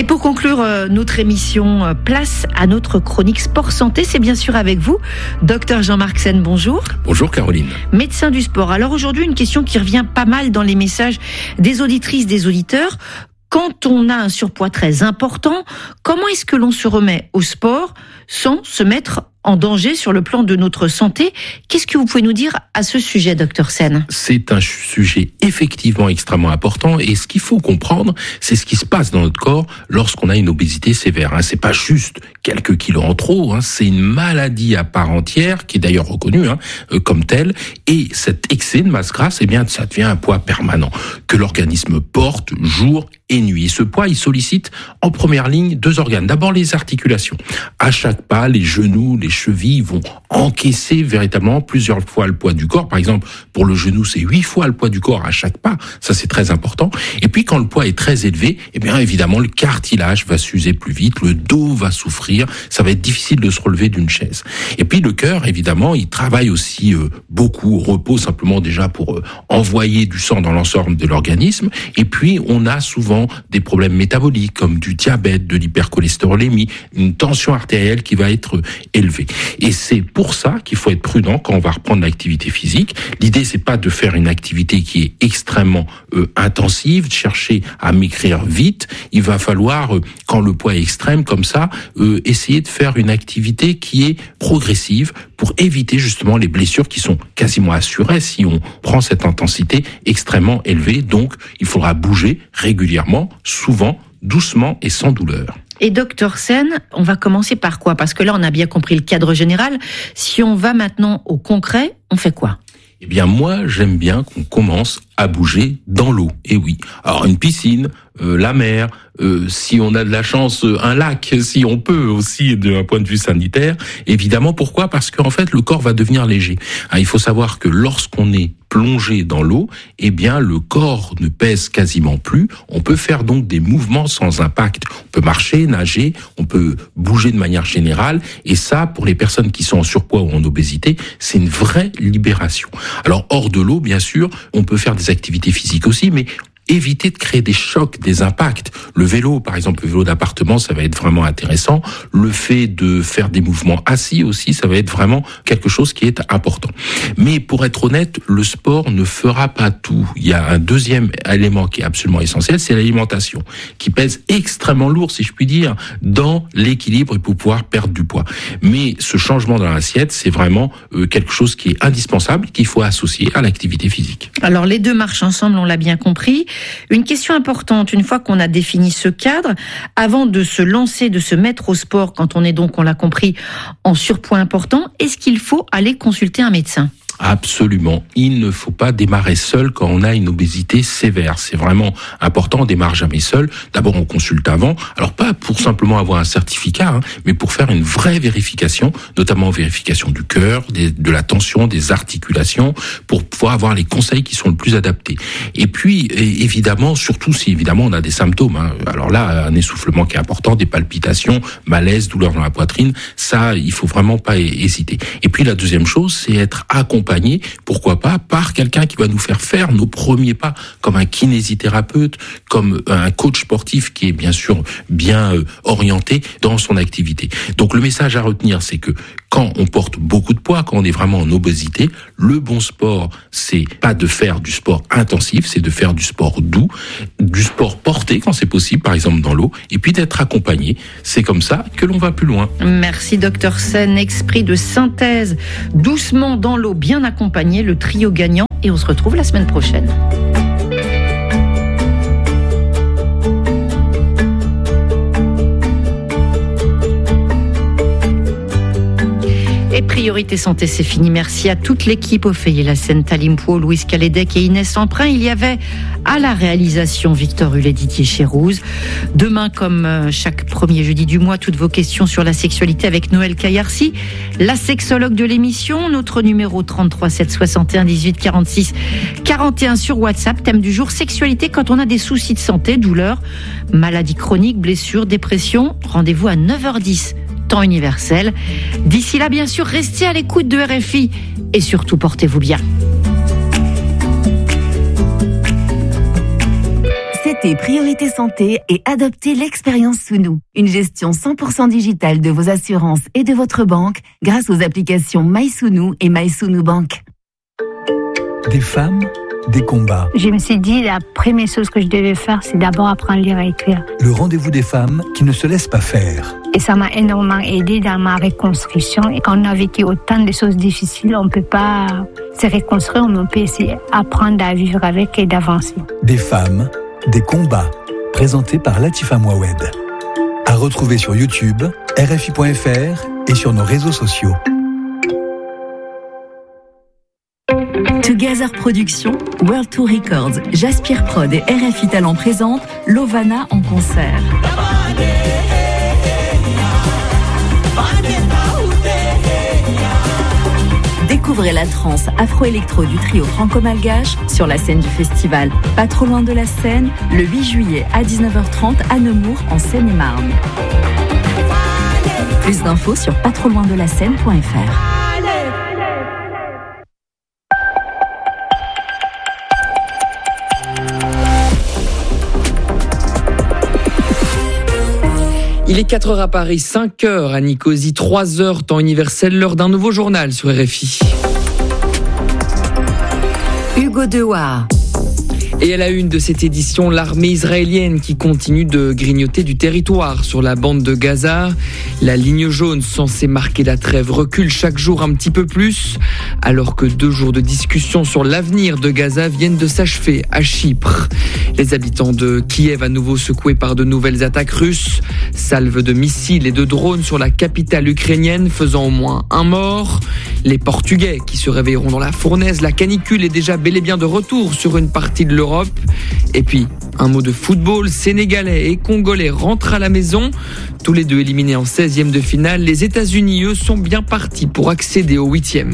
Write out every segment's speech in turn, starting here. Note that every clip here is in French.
pour conclure notre émission, place à notre chronique Sport Santé. C'est bien sûr avec vous, Dr Jean-Marc Sen, bonjour. Bonjour Caroline. Médecin du sport. Alors aujourd'hui, une question qui revient pas mal dans les messages des auditrices, des auditeurs. Quand on a un surpoids très important, comment est-ce que l'on se remet au sport sans se mettre en danger sur le plan de notre santé? Qu'est-ce que vous pouvez nous dire à ce sujet, Dr Sen? C'est un sujet effectivement extrêmement important, et ce qu'il faut comprendre, c'est ce qui se passe dans notre corps lorsqu'on a une obésité sévère. C'est pas juste quelques kilos en trop, c'est une maladie à part entière qui est d'ailleurs reconnue comme telle. Et cet excès de masse grasse, ça devient un poids permanent que l'organisme porte jour et nuit. Et ce poids, il sollicite en première ligne deux organes. D'abord les articulations. À chaque pas, les genoux, les chevilles vont encaisser véritablement plusieurs fois le poids du corps. Par exemple, pour le genou, c'est 8 fois le poids du corps à chaque pas. Ça, c'est très important. Et puis, quand le poids est très élevé, évidemment, le cartilage va s'user plus vite, le dos va souffrir, ça va être difficile de se relever d'une chaise. Et puis, le cœur, évidemment, il travaille aussi beaucoup au repos, simplement déjà pour envoyer du sang dans l'ensemble de l'organisme. Et puis, on a souvent des problèmes métaboliques, comme du diabète, de l'hypercholestérolémie, une tension artérielle qui va être élevée. Et c'est pour ça qu'il faut être prudent quand on va reprendre l'activité physique. L'idée, c'est pas de faire une activité qui est extrêmement intensive, de chercher à maigrir vite. Il va falloir, quand le poids est extrême comme ça, essayer de faire une activité qui est progressive pour éviter justement les blessures qui sont quasiment assurées si on prend cette intensité extrêmement élevée. Donc, il faudra bouger régulièrement, souvent, doucement et sans douleur. Et Dr Sen, on va commencer par quoi? Parce que là, on a bien compris le cadre général. Si on va maintenant au concret, on fait quoi? Moi, j'aime bien qu'on commence à bouger dans l'eau. Et oui. Alors, une piscine, la mer, si on a de la chance, un lac, si on peut aussi d'un point de vue sanitaire. Évidemment, pourquoi? Parce qu'en fait, le corps va devenir léger. Il faut savoir que lorsqu'on est plongé dans l'eau, le corps ne pèse quasiment plus. On peut faire donc des mouvements sans impact. On peut marcher, nager, on peut bouger de manière générale. Et ça, pour les personnes qui sont en surpoids ou en obésité, c'est une vraie libération. Alors, hors de l'eau, bien sûr, on peut faire des activités physiques aussi, mais éviter de créer des chocs, des impacts. Le vélo, par exemple, le vélo d'appartement, ça va être vraiment intéressant. Le fait de faire des mouvements assis aussi, ça va être vraiment quelque chose qui est important. Mais pour être honnête, le sport ne fera pas tout. Il y a un deuxième élément qui est absolument essentiel, c'est l'alimentation, qui pèse extrêmement lourd, si je puis dire, dans l'équilibre et pour pouvoir perdre du poids. Mais ce changement dans l'assiette, c'est vraiment quelque chose qui est indispensable, qu'il faut associer à l'activité physique. Alors, les deux marchent ensemble, on l'a bien compris. Une question importante, une fois qu'on a défini ce cadre, avant de se lancer, de se mettre au sport, quand on est donc, on l'a compris, en surpoids important, est-ce qu'il faut aller consulter un médecin ? Absolument. Il ne faut pas démarrer seul quand on a une obésité sévère. C'est vraiment important. On démarre jamais seul. D'abord, on consulte avant. Alors, pas pour simplement avoir un certificat, mais pour faire une vraie vérification, notamment vérification du cœur, de la tension, des articulations, pour pouvoir avoir les conseils qui sont le plus adaptés. Et puis, évidemment, surtout si évidemment on a des symptômes. Alors là, un essoufflement qui est important, des palpitations, malaise, douleur dans la poitrine, ça, il faut vraiment pas hésiter. Et puis la deuxième chose, c'est être accompagné, pourquoi pas, par quelqu'un qui va nous faire nos premiers pas, comme un kinésithérapeute, comme un coach sportif qui est bien sûr bien orienté dans son activité. Donc le message à retenir, c'est que quand on porte beaucoup de poids, quand on est vraiment en obésité, le bon sport, c'est pas de faire du sport intensif, c'est de faire du sport doux, du sport porté quand c'est possible, par exemple dans l'eau, et puis d'être accompagné. C'est comme ça que l'on va plus loin. Merci Dr Sen, esprit de synthèse, doucement dans l'eau, bien accompagné, le trio gagnant, et on se retrouve la semaine prochaine. Et Priorité Santé, c'est fini. Merci à toute l'équipe, Ophélie Lassène, Talim Pau, Louise Calédec et Inès Emprunt. Il y avait à la réalisation Victor Hullet, Didier Chérouz. Demain, comme chaque premier jeudi du mois, toutes vos questions sur la sexualité avec Noël Caillarcy, la sexologue de l'émission. Notre numéro 33 7 61 18 46 41 sur WhatsApp. Thème du jour, sexualité quand on a des soucis de santé, douleurs, maladies chroniques, blessures, dépression. Rendez-vous à 9h10. Temps universel. D'ici là, bien sûr, restez à l'écoute de RFI et surtout portez-vous bien. Écoutez Priorité Santé et adoptez l'expérience Sounou. Une gestion 100% digitale de vos assurances et de votre banque grâce aux applications MySounou et MySounou Bank. Des femmes, des combats. Je me suis dit, la première chose que je devais faire, c'est d'abord apprendre à lire et écrire. Le rendez-vous des femmes qui ne se laissent pas faire. Et ça m'a énormément aidé dans ma reconstruction. Et quand on a vécu autant de choses difficiles, on ne peut pas se reconstruire, mais on peut essayer d'apprendre à vivre avec et d'avancer. Des femmes, des combats. Présenté par Latifa Mouawed. À retrouver sur YouTube, RFI.fr et sur nos réseaux sociaux. Together Productions, World Tour Records, Jaspire Prod et RFI Talent présentent Lovana en concert. Découvrez la trance afro-électro du trio franco-malgache sur la scène du festival Pas trop loin de la Seine, le 8 juillet à 19h30 à Nemours en Seine-et-Marne. Plus d'infos sur pastrotsloindelaseine.fr. Il est 4h à Paris, 5h à Nicosie, 3h temps universel, l'heure d'un nouveau journal sur RFI. Hugo Dewar. Et à la une de cette édition, l'armée israélienne qui continue de grignoter du territoire sur la bande de Gaza. La ligne jaune censée marquer la trêve recule chaque jour un petit peu plus, alors que 2 jours de discussion sur l'avenir de Gaza viennent de s'achever à Chypre. Les habitants de Kiev à nouveau secoués par de nouvelles attaques russes. Salves de missiles et de drones sur la capitale ukrainienne faisant au moins 1 mort. Les Portugais qui se réveilleront dans la fournaise. La canicule est déjà bel et bien de retour sur une partie de l'Europe. Et puis, un mot de football, Sénégalais et Congolais rentrent à la maison. Tous les deux éliminés en 16e de finale. Les États-Unis, eux, sont bien partis pour accéder au 8e.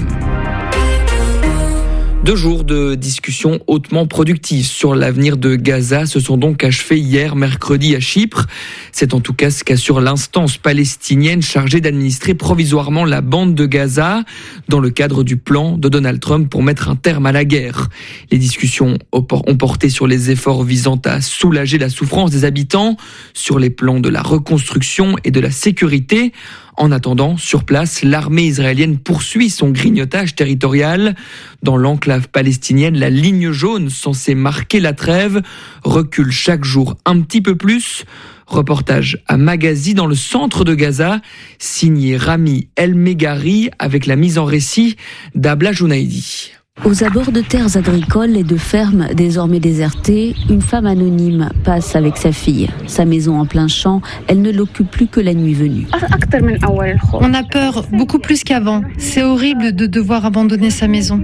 2 jours de discussions hautement productives sur l'avenir de Gaza se sont donc achevés hier mercredi à Chypre. C'est en tout cas ce qu'assure l'instance palestinienne chargée d'administrer provisoirement la bande de Gaza dans le cadre du plan de Donald Trump pour mettre un terme à la guerre. Les discussions ont porté sur les efforts visant à soulager la souffrance des habitants, sur les plans de la reconstruction et de la sécurité. En attendant, sur place, l'armée israélienne poursuit son grignotage territorial. Dans l'enclave palestinienne, la ligne jaune censée marquer la trêve recule chaque jour un petit peu plus. Reportage à Magazi dans le centre de Gaza, signé Rami El Megari avec la mise en récit d'Abla Jounaidi. Aux abords de terres agricoles et de fermes désormais désertées, une femme anonyme passe avec sa fille. Sa maison en plein champ, elle ne l'occupe plus que la nuit venue. On a peur beaucoup plus qu'avant. C'est horrible de devoir abandonner sa maison.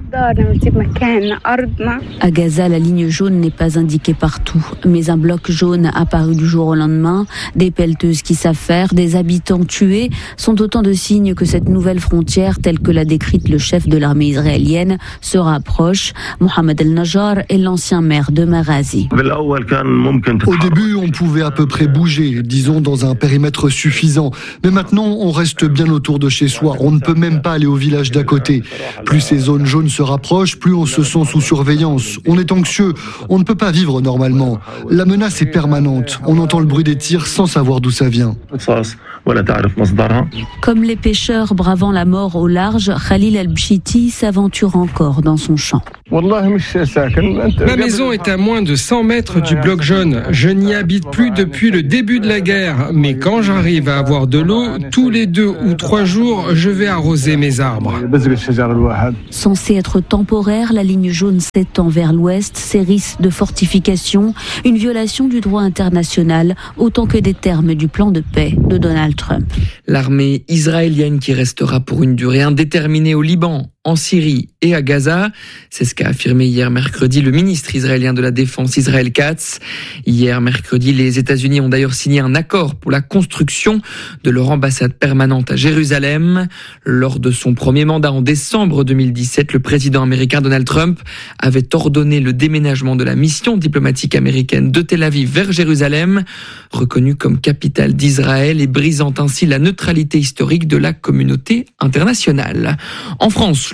À Gaza, la ligne jaune n'est pas indiquée partout, mais un bloc jaune apparu du jour au lendemain, des pelleteuses qui s'affairent, des habitants tués, sont autant de signes que cette nouvelle frontière, telle que l'a décrite le chef de l'armée israélienne, se rapproche. Mohamed El-Najjar est l'ancien maire de Marazi. Au début, on pouvait à peu près bouger, disons dans un périmètre suffisant. Mais maintenant, on reste bien autour de chez soi. On ne peut même pas aller au village d'à côté. Plus ces zones jaunes se rapprochent, plus on se sent sous surveillance. On est anxieux. On ne peut pas vivre normalement. La menace est permanente. On entend le bruit des tirs sans savoir d'où ça vient. Comme les pêcheurs bravant la mort au large, Khalil El-Bchiti s'aventure encore dans son champ. Ma maison est à moins de 100 mètres du bloc jaune. Je n'y habite plus depuis le début de la guerre. Mais quand j'arrive à avoir de l'eau, tous les 2 ou 3 jours, je vais arroser mes arbres. Censée être temporaire, la ligne jaune s'étend vers l'ouest, ses risques de fortification, une violation du droit international, autant que des termes du plan de paix de Donald Trump. L'armée israélienne qui restera pour une durée indéterminée au Liban, en Syrie et à Gaza. C'est ce qu'a affirmé hier mercredi le ministre israélien de la Défense, Israël Katz. Hier mercredi, les États-Unis ont d'ailleurs signé un accord pour la construction de leur ambassade permanente à Jérusalem. Lors de son premier mandat en décembre 2017, le président américain Donald Trump avait ordonné le déménagement de la mission diplomatique américaine de Tel Aviv vers Jérusalem, reconnue comme capitale d'Israël et brisant ainsi la neutralité historique de la communauté internationale. En France,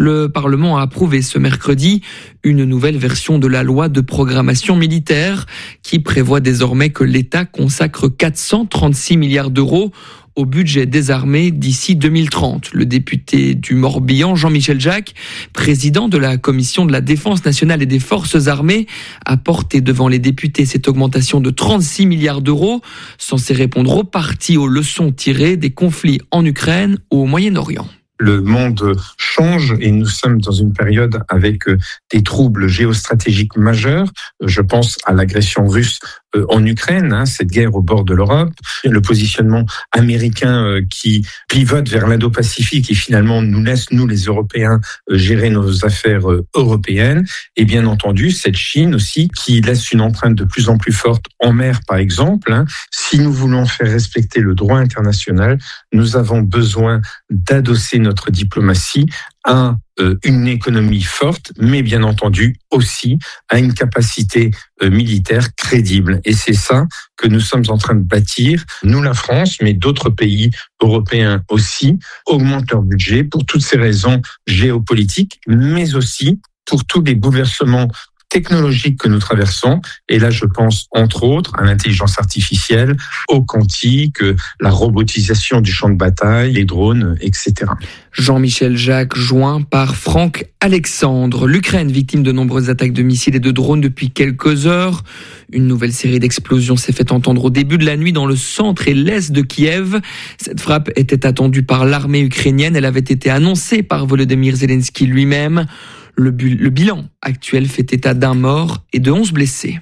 Le Parlement a approuvé ce mercredi une nouvelle version de la loi de programmation militaire qui prévoit désormais que l'État consacre 436 milliards d'euros au budget des armées d'ici 2030. Le député du Morbihan, Jean-Michel Jacques, président de la Commission de la Défense nationale et des Forces armées, a porté devant les députés cette augmentation de 36 milliards d'euros, censée répondre aux parties aux leçons tirées des conflits en Ukraine ou au Moyen-Orient. Le monde change et nous sommes dans une période avec des troubles géostratégiques majeurs. Je pense à l'agression russe en Ukraine, cette guerre au bord de l'Europe, le positionnement américain qui pivote vers l'Indo-Pacifique et finalement nous laisse, nous les Européens, gérer nos affaires européennes. Et bien entendu, cette Chine aussi qui laisse une empreinte de plus en plus forte en mer, par exemple. Si nous voulons faire respecter le droit international, nous avons besoin d'adosser notre diplomatie à une économie forte, mais bien entendu aussi à une capacité militaire crédible. Et c'est ça que nous sommes en train de bâtir. Nous, la France, mais d'autres pays européens aussi, augmentent leur budget pour toutes ces raisons géopolitiques, mais aussi pour tous les bouleversements technologiques que nous traversons. Et là, je pense, entre autres, à l'intelligence artificielle, au quantique, la robotisation du champ de bataille, les drones, etc. Jean-Michel Jacques, joint par Franck Alexandre. L'Ukraine, victime de nombreuses attaques de missiles et de drones depuis quelques heures. Une nouvelle série d'explosions s'est fait entendre au début de la nuit dans le centre et l'est de Kiev. Cette frappe était attendue par l'armée ukrainienne. Elle avait été annoncée par Volodymyr Zelensky lui-même. Le bilan actuel fait état d'un mort et de 11 blessés.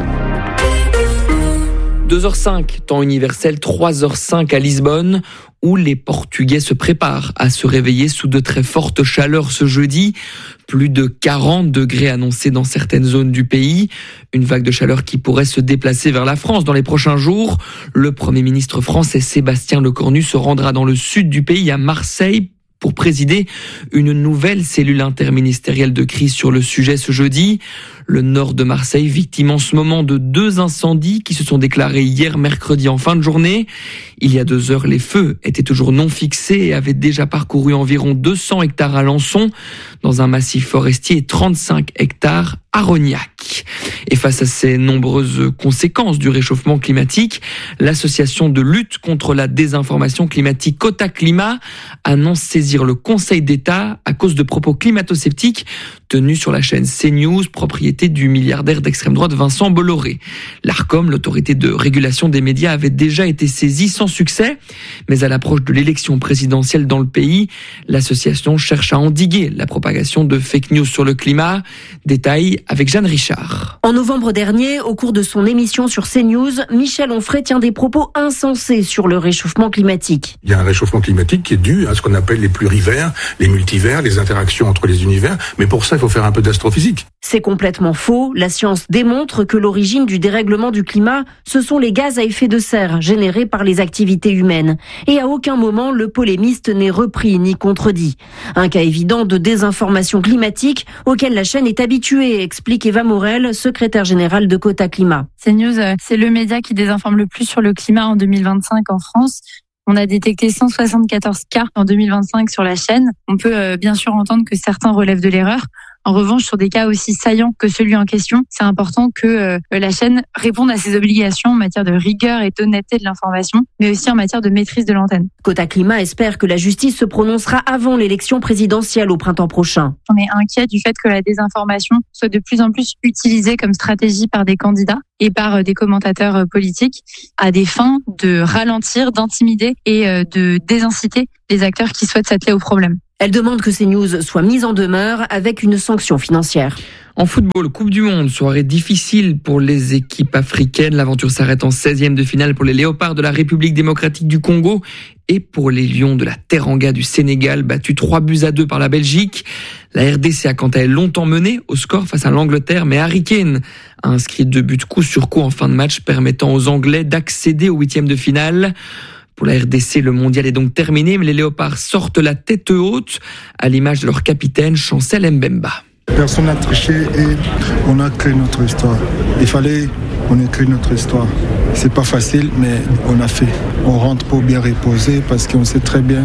2h05, temps universel, 3h05 à Lisbonne, où les Portugais se préparent à se réveiller sous de très fortes chaleurs ce jeudi. Plus de 40 degrés annoncés dans certaines zones du pays. Une vague de chaleur qui pourrait se déplacer vers la France dans les prochains jours. Le Premier ministre français Sébastien Lecornu se rendra dans le sud du pays, à Marseille, pour présider une nouvelle cellule interministérielle de crise sur le sujet ce jeudi. Le nord de Marseille, victime en ce moment de 2 incendies qui se sont déclarés hier mercredi en fin de journée. Il y a 2 heures, les feux étaient toujours non fixés et avaient déjà parcouru environ 200 hectares à Lançon, dans un massif forestier, et 35 hectares à Rognac. Et face à ces nombreuses conséquences du réchauffement climatique, l'association de lutte contre la désinformation climatique Cota Climat annonce saisir le Conseil d'État à cause de propos climato-sceptiques tenus sur la chaîne CNews, propriété du milliardaire d'extrême droite Vincent Bolloré. L'Arcom, l'autorité de régulation des médias, avait déjà été saisie sans succès, mais à l'approche de l'élection présidentielle dans le pays, l'association cherche à endiguer la propagation de fake news sur le climat. Détail avec Jeanne Richard. En novembre dernier, au cours de son émission sur CNews, Michel Onfray tient des propos insensés sur le réchauffement climatique. Il y a un réchauffement climatique qui est dû à ce qu'on appelle les plurivers, les multivers, les interactions entre les univers, mais pour ça, il faut faire un peu d'astrophysique. C'est complètement faux. La science démontre que l'origine du dérèglement du climat, ce sont les gaz à effet de serre générés par les activités humaines. Et à aucun moment, le polémiste n'est repris ni contredit. Un cas évident de désinformation climatique auquel la chaîne est habituée, explique Eva Morel, secrétaire générale de Cota Climat. CNews, c'est le média qui désinforme le plus sur le climat en 2025 en France. On a détecté 174 cas en 2025 sur la chaîne. On peut bien sûr entendre que certains relèvent de l'erreur. En revanche, sur des cas aussi saillants que celui en question, c'est important que la chaîne réponde à ses obligations en matière de rigueur et d'honnêteté de l'information, mais aussi en matière de maîtrise de l'antenne. Cota Climat espère que la justice se prononcera avant l'élection présidentielle au printemps prochain. On est inquiet du fait que la désinformation soit de plus en plus utilisée comme stratégie par des candidats et par des commentateurs politiques à des fins de ralentir, d'intimider et de désinciter les acteurs qui souhaitent s'atteler au problème. Elle demande que CNews soit mise en demeure avec une sanction financière. En football, Coupe du Monde, soirée difficile pour les équipes africaines. L'aventure s'arrête en 16e de finale pour les Léopards de la République démocratique du Congo et pour les Lions de la Teranga du Sénégal, battus 3-2 par la Belgique. La RDC a quant à elle longtemps mené au score face à l'Angleterre, mais Harry Kane a inscrit 2 buts coup sur coup en fin de match, permettant aux Anglais d'accéder au 8e de finale. Pour la RDC, le mondial est donc terminé, mais les Léopards sortent la tête haute, à l'image de leur capitaine Chancel Mbemba. Personne n'a triché et on a créé notre histoire. Il fallait qu'on écrit notre histoire. C'est pas facile, mais on a fait. On rentre pour bien reposer parce qu'on sait très bien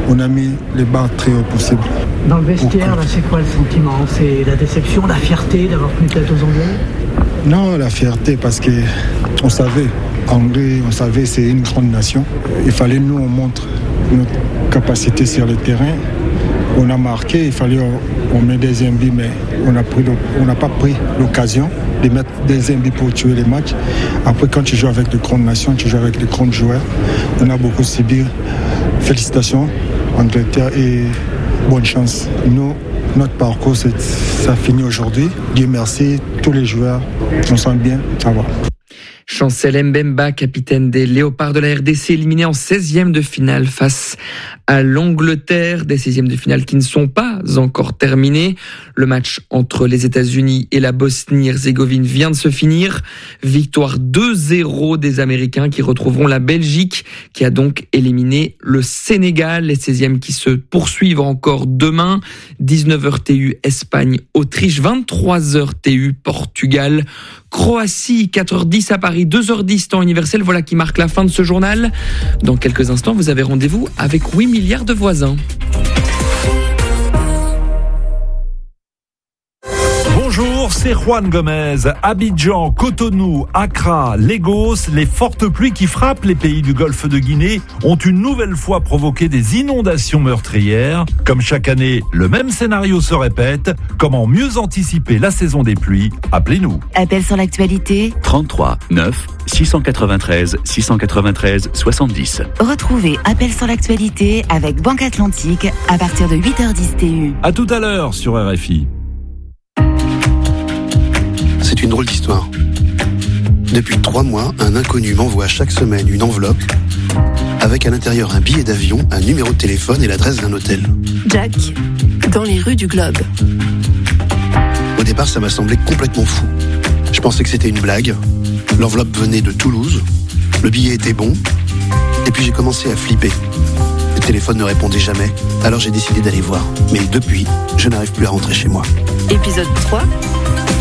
on a mis les barres très haut possible. Dans le vestiaire, là, c'est quoi le sentiment? C'est la déception, la fierté d'avoir tenu tête aux Anglais? Non, la fierté, parce qu'on savait, Anglais, on savait, c'est une grande nation. Il fallait nous, on montre notre capacité sur le terrain. On a marqué, il fallait on met des but, mais on n'a pas pris l'occasion de mettre des buts pour tuer les matchs. Après, quand tu joues avec de grandes nations, tu joues avec de grands joueurs. On a beaucoup subi. Félicitations, Angleterre, et bonne chance. Nous, notre parcours, ça finit aujourd'hui. Dieu merci, tous les joueurs, on sent bien, ça va. Chancel Mbemba, capitaine des Léopards de la RDC, éliminé en 16e de finale face à l'Angleterre. Des 16e de finale qui ne sont pas encore terminés. Le match entre les États-Unis et la Bosnie-Herzégovine vient de se finir. Victoire 2-0 des Américains qui retrouveront la Belgique, qui a donc éliminé le Sénégal. Les 16e qui se poursuivent encore demain. 19h TU Espagne, Autriche, 23h TU Portugal, Croatie, 4h10 à Paris, 2h10 temps universel. Voilà qui marque la fin de ce journal. Dans quelques instants, vous avez rendez-vous avec 8 milliards de voisins. Bonjour, c'est Juan Gomez. Abidjan, Cotonou, Accra, Lagos, les fortes pluies qui frappent les pays du Golfe de Guinée ont une nouvelle fois provoqué des inondations meurtrières. Comme chaque année, le même scénario se répète. Comment mieux anticiper la saison des pluies? Appelez-nous. Appel sur l'actualité 33 9 693 693 70. Retrouvez Appel sur l'actualité avec Banque Atlantique à partir de 8h10 TU. À tout à l'heure sur RFI. C'est une drôle d'histoire. Depuis 3 mois, un inconnu m'envoie chaque semaine une enveloppe avec à l'intérieur un billet d'avion, un numéro de téléphone et l'adresse d'un hôtel. Jack, dans les rues du Globe. Au départ, ça m'a semblé complètement fou. Je pensais que c'était une blague. L'enveloppe venait de Toulouse. Le billet était bon. Et puis j'ai commencé à flipper. Le téléphone ne répondait jamais. Alors j'ai décidé d'aller voir. Mais depuis, je n'arrive plus à rentrer chez moi. Épisode 3.